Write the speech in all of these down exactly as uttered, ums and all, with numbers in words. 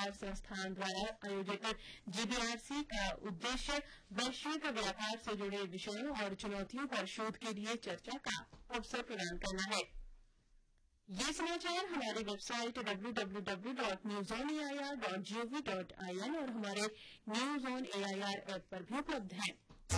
व्यापार संस्थान द्वारा आयोजित जीबीआरसी का उद्देश्य वैश्विक व्यापार से जुड़े विषयों और चुनौतियों पर शोध के लिए चर्चा का अवसर प्रदान करना है। ये समाचार हमारी website W W W dot news on A I R dot G O V dot I N और हमारे news on A I R app पर भी उपलब्ध हैं।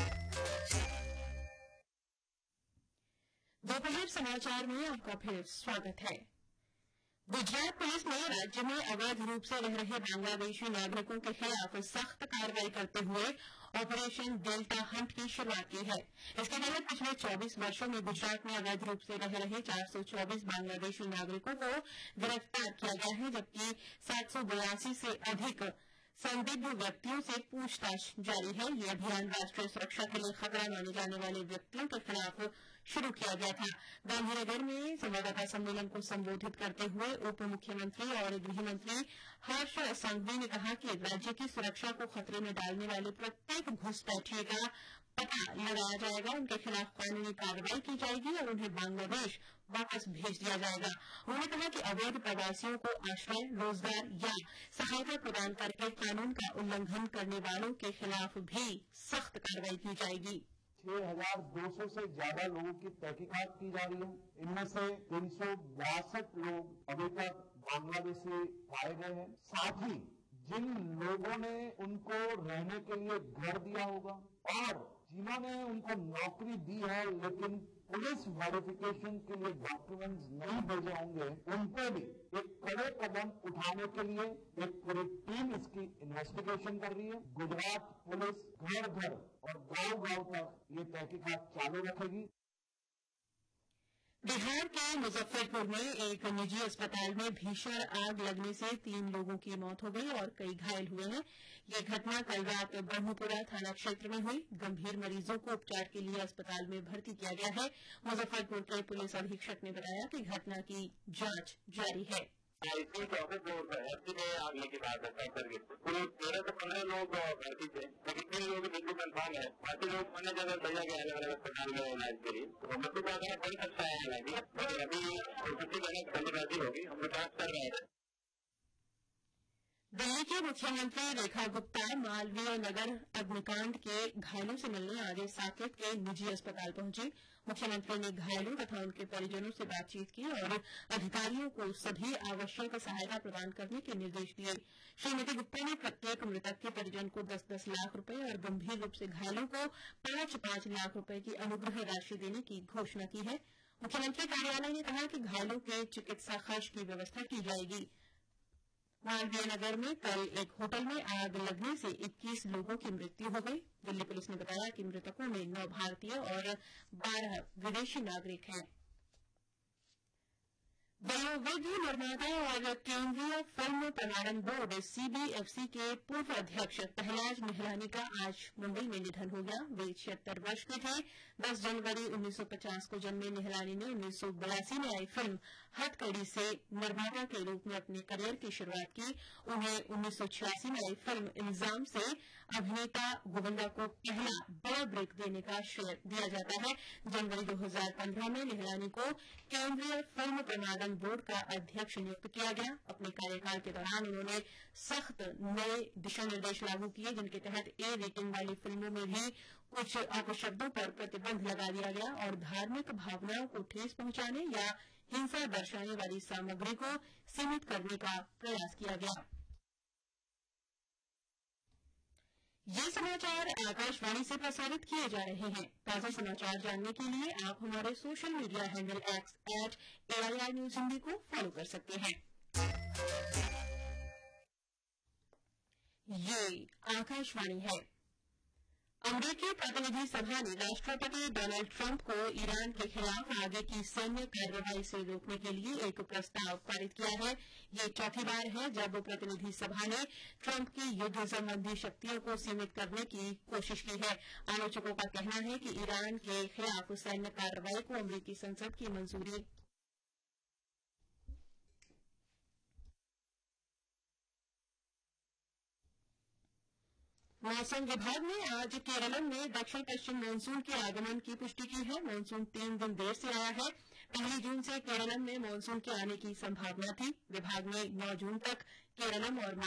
दोपहर समाचार में आपका फिर स्वागत है। गुजरात पुलिस ने राज्य में अवैध रूप से रह रहे बांग्लादेशी नागरिकों के खिलाफ सख्त कार्रवाई करते हुए ऑपरेशन डेल्टा हंट की शुरूआत की है। इसके तहत पिछले चौबीस वर्षों में गुजरात में अवैध रूप से रह रहे चार सौ चौबीस बांग्लादेशी नागरिकों को गिरफ्तार किया गया है, जबकि सात सौ बयासी से अधिक संदिग्ध व्यक्तियों से पूछताछ जारी है। ये अभियान राष्ट्रीय सुरक्षा के लिए खतरा माने जाने वाले व्यक्तियों के खिलाफ शुरू किया गया था। गांधीनगर में संवाददाता सम्मेलन को संबोधित करते हुए उप मुख्यमंत्री और गृह मंत्री हर्ष संघवी ने कहा कि राज्य की सुरक्षा को खतरे में डालने वाले प्रत्येक घुसपैठिए का पता लगाया जाएगा, उनके खिलाफ कानूनी कार्रवाई की जाएगी और उन्हें बांग्लादेश वापस भेज दिया जाएगा। उन्होंने कहा कि अवैध प्रवासियों को आश्रय, रोजगार या सहायता प्रदान करके कानून का उल्लंघन करने वालों के खिलाफ भी सख्त कार्रवाई की जाएगी। छह हजार दो सौ से ज्यादा लोगों की तहकीकात की जा रही है। इनमें से तीन सौ बासठ लोग अभी तक बांग्लादेशी पाए गए हैं। साथ ही जिन लोगों ने उनको रहने के लिए घर दिया होगा और जिन्होंने उनको नौकरी दी है लेकिन पुलिस वेरिफिकेशन के लिए डॉक्यूमेंट्स नहीं भेजे होंगे, उन पर भी एक कड़े कदम उठाने के लिए एक पूरी टीम इसकी इन्वेस्टिगेशन कर रही है। गुजरात पुलिस घर घर और गांव गांव तक ये तहकीकात चालू रखेगी। बिहार के मुजफ्फरपुर में एक निजी अस्पताल में भीषण आग लगने से तीन लोगों की मौत हो गई और कई घायल हुए हैं। ये घटना कल रात ब्रह्मपुरा थाना क्षेत्र में हुई। गंभीर मरीजों को उपचार के लिए अस्पताल में भर्ती किया गया है। मुजफ्फरपुर के पुलिस अधीक्षक ने बताया कि घटना की जांच जारी है। आईसी चौबीस लोग एससी में आग लगी बात है करके पूरे तेरह से पंद्रह लोग भर्ती थे, लेकिन तीन लोगों की बिल्कुल कन्फर्म है। बाकी लोग अन्य जगह भेजा गया अलग अलग अस्पताल में इलाज के लिए। तो मृत्यु का आंकड़ा बन सकता है हालांकि, और अभी सुविधाजनक संदिग्ध होगी, हम लोग जांच कर रहे हैं। दिल्ली की मुख्यमंत्री रेखा गुप्ता मालवीय नगर अग्निकांड के घायलों से मिलने आज साकेत के निजी अस्पताल पहुंची। मुख्यमंत्री ने घायलों तथा उनके परिजनों से बातचीत की और अधिकारियों को सभी आवश्यक सहायता प्रदान करने के निर्देश दिए। श्रीमती गुप्ता ने प्रत्येक मृतक के परिजन को दस दस लाख रुपए और गंभीर रूप से घायलों को पांच पांच लाख रुपए की अनुग्रह राशि देने की घोषणा की है। मुख्यमंत्री कार्यालय ने कहा कि घायलों के चिकित्सा खर्च की व्यवस्था की जाएगी। मालवीय नगर में कल एक होटल में आग लगने से इक्कीस लोगों की मृत्यु हो गई। दिल्ली पुलिस ने बताया कि मृतकों में नौ भारतीय और बारह विदेशी नागरिक हैं। वयोवृद्ध निर्माता और केंद्रीय फिल्म प्रमाणन बोर्ड सीबीएफसी के पूर्व अध्यक्ष पहलाज निहलानी का आज मुंबई में निधन हो गया। वे छिहत्तर वर्ष के थे। दस जनवरी उन्नीस सौ पचास को जन्मे निहलानी ने उन्नीस सौ बयासी में आई फिल्म हथकड़ी से निर्माता के रूप में अपने करियर की शुरुआत की। उन्हें उन्नीस सौ छियासी में आई फिल्म इल्जाम से अभिनेता गोविंदा को पहला बड़ा ब्रेक देने का श्रेय दिया जाता है। जनवरी दो हजार पंद्रह में निहलानी को केंद्रीय फिल्म प्रमाणन बोर्ड का अध्यक्ष नियुक्त किया गया। अपने कार्यकाल के दौरान उन्होंने सख्त नए दिशा निर्देश लागू किए, जिनके तहत ए रेटिंग वाली फिल्मों में भी कुछ अपशब्दों पर प्रतिबंध लगा दिया गया और धार्मिक भावनाओं को ठेस पहुंचाने या हिंसा दर्शाने वाली सामग्री को सीमित करने का प्रयास किया गया। ये समाचार आकाशवाणी से प्रसारित किए जा रहे हैं। ताजा समाचार जानने के लिए आप हमारे social media handle x eight AIR news Hindi को फॉलो कर सकते हैं। ये आकाशवाणी है। अमरीकी प्रतिनिधि सभा ने राष्ट्रपति डोनाल्ड ट्रंप को ईरान के खिलाफ आगे की सैन्य कार्रवाई से रोकने के लिए एक प्रस्ताव पारित किया है। ये चौथी बार है जब प्रतिनिधि सभा ने ट्रंप की युद्ध संबंधी शक्तियों को सीमित करने की कोशिश की है। आलोचकों का कहना है कि ईरान के खिलाफ सैन्य कार्रवाई को अमरीकी संसद की मंजूरी मौसम विभाग ने आज केरल में दक्षिण पश्चिम मानसून के आगमन की पुष्टि की है। मानसून तीन दिन देर से आया है। पहली जून से केरल में मानसून के आने की संभावना थी। विभाग ने नौ जून तक केरल और